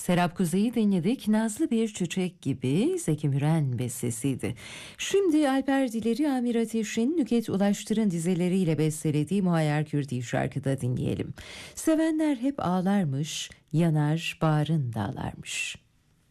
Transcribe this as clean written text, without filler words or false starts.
Serap Kuzey'i dinledik. Nazlı bir çiçek gibi Zeki Müren bestesiydi. Şimdi Alper Dileri, Amir Ateş'in, Nükhet Ulaştır'ın dizeleriyle bestelediği Muayyer Kürdi şarkıda dinleyelim. Sevenler hep ağlarmış, yanar bağrın dağlarmış.